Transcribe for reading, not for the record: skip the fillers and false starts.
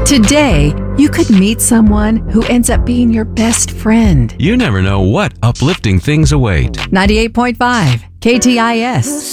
Today, you could meet someone who ends up being your best friend. You never know what uplifting things await. 98.5 KTIS.